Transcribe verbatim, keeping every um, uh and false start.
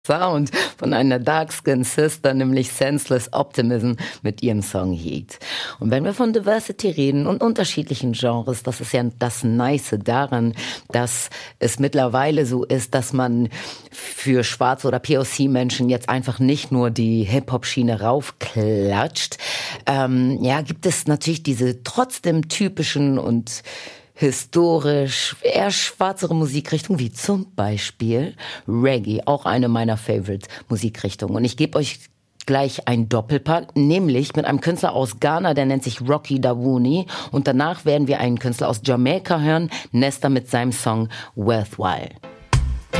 Sound von einer Dark-Skinned Sister, nämlich Senseless Optimism mit ihrem Song Heat. Und wenn wir von Diversity reden und unterschiedlichen Genres, das ist ja das Nice daran, dass es mittlerweile so ist, dass man für schwarze oder P O C-Menschen jetzt einfach nicht nur die Hip-Hop-Schiene raufklatscht. Ähm, ja, gibt es natürlich diese trotzdem typischen und historisch eher schwarzere Musikrichtung, wie zum Beispiel Reggae, auch eine meiner Favorite-Musikrichtungen. Und ich gebe euch gleich ein Doppelpack, nämlich mit einem Künstler aus Ghana, der nennt sich Rocky Dawuni. Und danach werden wir einen Künstler aus Jamaika hören, Nesta mit seinem Song Worthwhile.